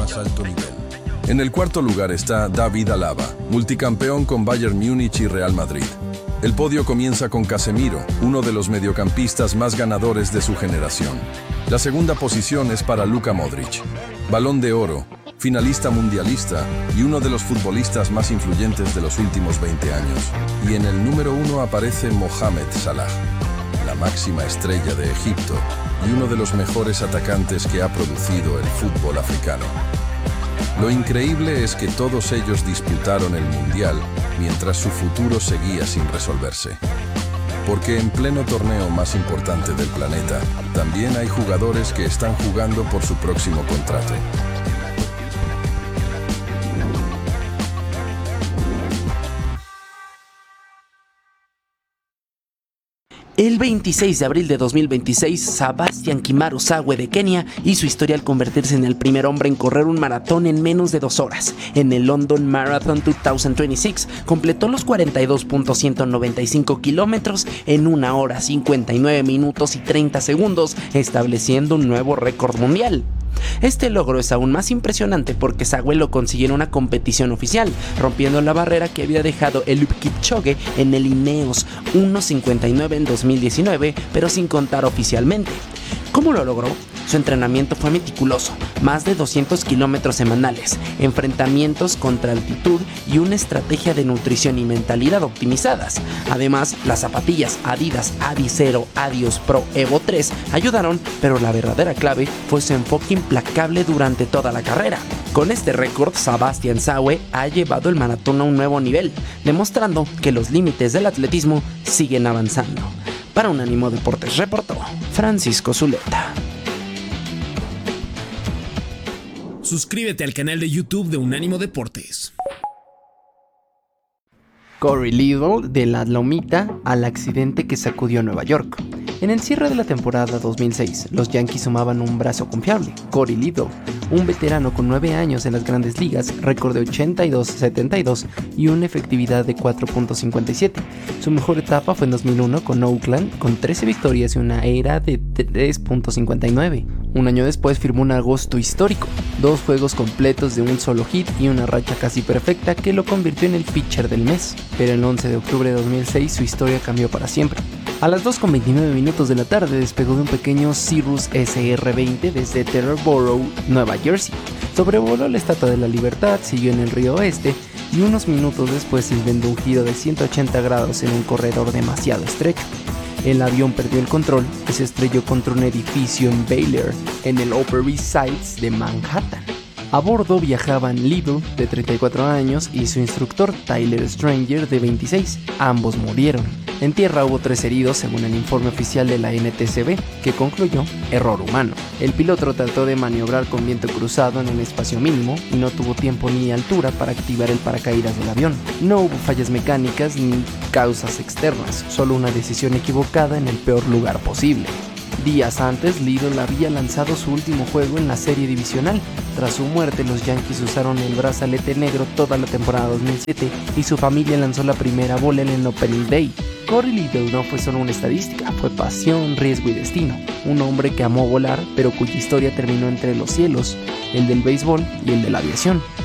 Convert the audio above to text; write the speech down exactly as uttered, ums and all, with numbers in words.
más alto nivel. En el cuarto lugar está David Alaba, multicampeón con Bayern Múnich y Real Madrid. El podio comienza con Casemiro, uno de los mediocampistas más ganadores de su generación. La segunda posición es para Luka Modric, Balón de Oro, finalista mundialista y uno de los futbolistas más influyentes de los últimos veinte años. Y en el número uno aparece Mohamed Salah, la máxima estrella de Egipto y uno de los mejores atacantes que ha producido el fútbol africano. Lo increíble es que todos ellos disputaron el Mundial mientras su futuro seguía sin resolverse. Porque en pleno torneo más importante del planeta, también hay jugadores que están jugando por su próximo contrato. El veintiséis de abril de dos mil veintiséis, Sebastian Kimaru Sagwe de Kenia hizo historia al convertirse en el primer hombre en correr un maratón en menos de dos horas. En el London Marathon dos mil veintiséis, completó los cuarenta y dos punto ciento noventa y cinco kilómetros en una hora, cincuenta y nueve minutos y treinta segundos, estableciendo un nuevo récord mundial. Este logro es aún más impresionante porque Sagwe lo consiguió en una competición oficial, rompiendo la barrera que había dejado Eliud Kipchoge en el Ineos uno cincuenta y nueve en dos mil diecinueve, pero sin contar oficialmente. ¿Cómo lo logró? Su entrenamiento fue meticuloso, más de doscientos kilómetros semanales, enfrentamientos contra altitud y una estrategia de nutrición y mentalidad optimizadas. Además, las zapatillas Adidas Adizero Adios Pro Evo tres ayudaron, pero la verdadera clave fue su enfoque implacable durante toda la carrera. Con este récord, Sebastian Sagwe ha llevado el maratón a un nuevo nivel, demostrando que los límites del atletismo siguen avanzando. Para Unánimo Deportes reportó Francisco Zuleta. Suscríbete al canal de YouTube de Unánimo Deportes. Corey Little, de la lomita al accidente que sacudió Nueva York. En el cierre de la temporada dos mil seis, los Yankees sumaban un brazo confiable, Corey Little, un veterano con nueve años en las grandes ligas, récord de ochenta y dos setenta y dos y una efectividad de cuatro punto cincuenta y siete. Su mejor etapa fue en dos mil uno con Oakland, con trece victorias y una era de tres punto cincuenta y nueve. Un año después firmó un agosto histórico, dos juegos completos de un solo hit y una racha casi perfecta que lo convirtió en el pitcher del mes. Pero el once de octubre de dos mil seis su historia cambió para siempre. A las dos con veintinueve minutos de la tarde despegó de un pequeño Cirrus S R veinte desde Teterboro, Nueva Jersey. Sobrevoló la Estatua de la Libertad, siguió en el río Oeste y unos minutos después inventó un giro de ciento ochenta grados en un corredor demasiado estrecho. El avión perdió el control y se estrelló contra un edificio en Baylor, en el Upper East Side de Manhattan. A bordo viajaban Little, de treinta y cuatro años, y su instructor Tyler Stranger, de veintiséis. Ambos murieron. En tierra hubo tres heridos, según el informe oficial de la N T S B, que concluyó error humano. El piloto trató de maniobrar con viento cruzado en un espacio mínimo y no tuvo tiempo ni altura para activar el paracaídas del avión. No hubo fallas mecánicas ni causas externas, solo una decisión equivocada en el peor lugar posible. Días antes, Little había lanzado su último juego en la serie divisional. Tras su muerte, los Yankees usaron el brazalete negro toda la temporada dos mil siete y su familia lanzó la primera bola en el Opening Day. Corey Little no fue solo una estadística, fue pasión, riesgo y destino. Un hombre que amó volar, pero cuya historia terminó entre los cielos, el del béisbol y el de la aviación.